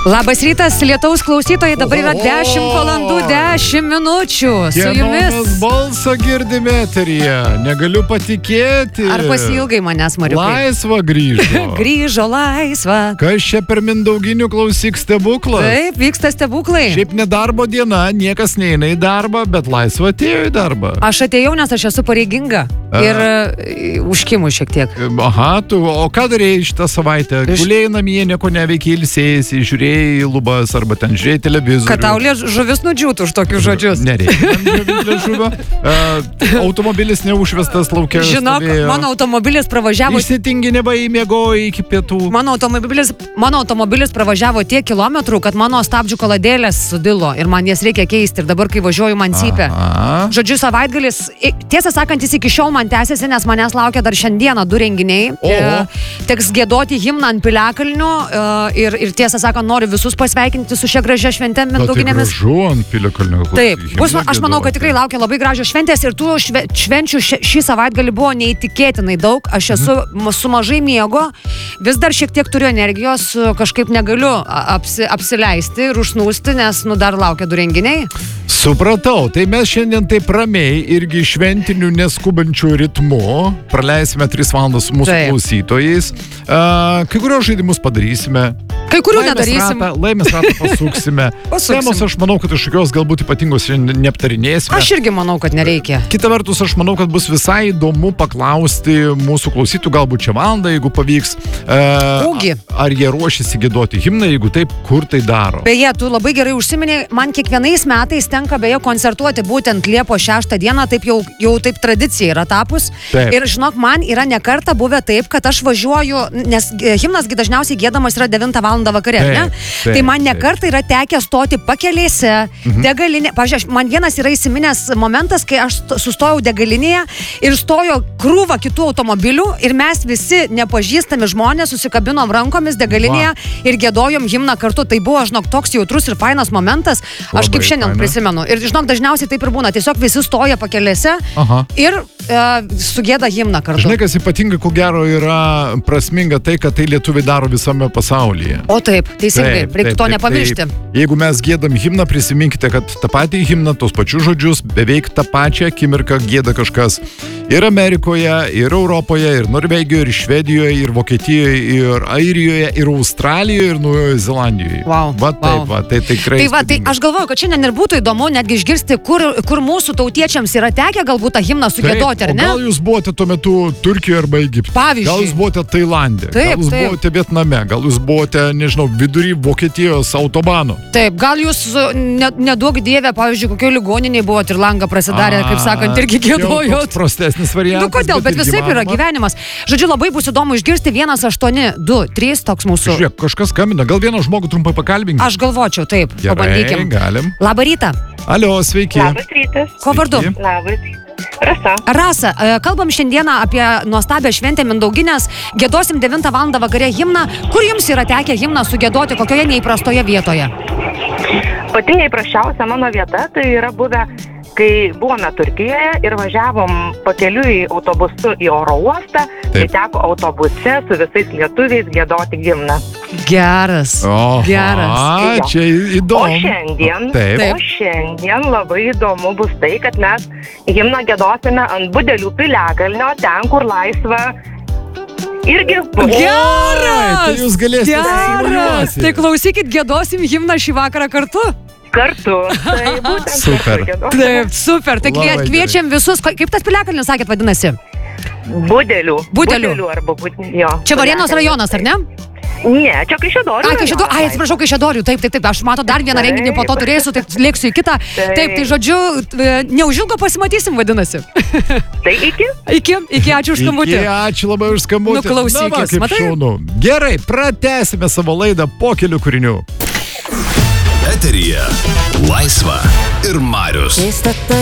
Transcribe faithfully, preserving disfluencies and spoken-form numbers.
Labas rytas, lietaus klausytojai, dabar yra dešimt valandų dešimt minučių. Su jumis. Mes balsą girdime eteryje, negaliu patikėti. Ar pasiilgai manęs, Mariukai? Laisva grįžo. Grįžo laisva. Kas čia per Mindauginių klausyk stebuklas? Taip, vyksta stebuklai. Šiaip nedarbo diena, niekas neina į darbą, bet laisva atėjo į darbą. Aš atėjau, nes aš esu pareiginga. Ir uh, užkimu šiek tiek. Aha, tu, o ką darėjai šitą savaitę? Iš... Gulėjai namie, nieko neveikiai, ilsėjai, žiūrėjai į lubas arba ten žiūrėjai televizorių. Kad tau žuvis nudžiūtų už tokius žodžius. Nereikia man žuvio. Uh, automobilis neužvestas laukia. Žinok, stovėjo. Mano automobilis pravažiavo... Išsitinginėba įmiegojo iki pietų. Mano automobilis, mano automobilis pravažiavo tiek kilometrų, kad mano stabdžių kaladėlės sudilo ir man jas reikia keisti. Ir dabar, kai važiuoju, man cypia. Žodžiu, savaitgalis, tiesą sakant, jis iki šiol man tęsiasi, nes manęs laukia dar šiandieną du renginiai. E, teks giedoti himną ant Piliakalnių e, ir, ir tiesą sakant, noriu visus pasveikinti su šia gražia švente Mindauginėmis. Tai gražu ant Piliakalnių. Taip, bus, aš manau, kad tikrai laukia labai gražios šventės ir tų šve, švenčių ši, šį savaitgalį buvo neįtikėtinai daug. Aš esu mhm. su mažai miego, vis dar šiek tiek turiu energijos, kažkaip negaliu apsi, apsileisti ir užsnūsti, nes nu, dar laukia du renginiai. Supratau, tai mes šiandien taip ramiai irgi šventinių neskubančių ritmu praleisime tris valandas su mūsų taip. klausytojais. Uh, kai kurios žaidimus padarysime. Kai kurių nedarysim. Ratą, laimės ratą pasuksime. Temos aš manau, kad kažkokios galbūt ypatingos neaptarinėsime. Aš irgi manau, kad nereikia. Kita vertus, aš manau, kad bus visai įdomu paklausti mūsų klausytojų, galbūt čia valandą, jeigu pavyks. Uh, ar jie ruošiasi giedoti himną, jeigu taip, kur tai daro. Beje, tu labai gerai užsiminei, man kiekvienais metais tenka beje koncertuoti būtent Liepos šeštą dieną, taip jau, jau taip tradicija yra tapus. Taip. Ir žinok, man yra ne kartą buvę taip, kad aš važiuoju, nes himnasgi dažniausiai giedamas yra devintą valandą vakare, taip, ne? Taip, tai man ne kartą yra tekę stoti pakelėse, mhm. degalinė. Pavyzdžiui, man vienas yra įsiminęs momentas, kai aš sustojau degalinėje ir stojo krūva kitų automobilių ir mes visi nepažįstami žmonės susikabinom rankomis degalinėje Va. ir giedojom himną kartu. Tai buvo, žinok, toks jautrus ir fainas momentas. Aš Labai kaip šiandien faina. prisimenu. Ir žinok, dažniausiai taip ir būna. Tiesiog visi stoja pakelėse Aha. ir e, sugėda himną kartu. Žinai, kas ypatingai, ko gero, yra prasminga tai, kad tai lietuviai daro visame pasaulyje. O taip, teisingai, reikia to nepamiršti. Taip. Jeigu mes giedam himną, prisiminkite, kad tą patį himną, tos pačius žodžius, beveik tą pačią akimirką gieda kažkas ir Amerikoje, ir Europoje, ir Norvegijoje, ir Švedijoje, ir Vokietijoje, ir Airijoje, ir Australijoje, ir Naujojoje Zelandijoje. Wow, va taip, wow. va, tai tikrai. Tai va, tai aš galvoju, kad šiandien ir būtų įdomu netgi išgirsti, kur, kur mūsų tautiečiams yra tekę galbūt tą himną sugiedoti, ar ne? Gal jūs buvote tuo metu Turkijoje arba Egipte? Pavyzdžiui. Gal jūs buvote Tailande? Taip, gal jūs taip. buvote Vietname? Gal jūs buvote, nežinau, vidury Vokietijos autobano? Taip, gal jūs ne, neduok dievę, pavyzdžiui, kokio ligoninėje buvote ir langą prasidarė, kaip sakant, irgi giedojot. Prostesnis variantas. Nu kodėl, bet, bet visaip yra gyvenimas. Žodžiu, labai bus įdomu išgirsti vienas aštuoni du trys, toks mūsų. Žiūrėk, kažkas skambina, gal vieną žmogų trumpai pakalbinti? Aš galvočiau, taip, Gerai, pabandykim. galim. Labą rytą. Alio, sveiki. Labas rytas. Ko vardu? Labas. Rasa. Rasa, kalbam šiandieną apie nuostabią šventę Mindauginės. Giedosim devintą valandą vakare himną. Kur jums yra tekę himną sugiedoti, kokioje neįprastoje vietoje? Pati neįprasčiausia mano vieta tai yra buvę, kai buvome Turkijoje ir važiavom pakeliui autobusu į oro uostą, tai teko autobuse su visais lietuviais giedoti himną. Geras. O, Geras. A, čia įdomu. O šiandien, Taip. o šiandien labai įdomu bus tai, kad mes himną giedosime ant Budelių Piliakalnio, ten, kur laisva irgi bus. Geras. Tai jūs galėsite Geras. Tai klausykit, giedosim himną šį vakarą kartu. Kartu. Tai būtent Super. Taip, super. Tai kvie, kviečiam visus. Kaip tas Piliakalnis, sakėt, vadinasi? Budelių. Budelių. Budelių arba Budelių. Jo. Čia Varėnos rajonas, ar ne? Ne, čia Kaišiadorių. Ai, Kaišiadorių. Ai, atsiprašau, Kaišiadorių. Taip, taip, taip. Aš matau dar vieną renginį, po to turėsiu, taip lėksiu į kitą. Taip, taip tai žodžiu, neužilgo pasimatysim, vadinasi. Tai iki? Iki, iki, ačiū už skambutį. Iki, ačiū labai už skambutį. Nu, klausykis, Na, va, matai? šaunu. Gerai, pratęsime savo laidą po kelių kūrinių. Eteryje Laisva ir Marius.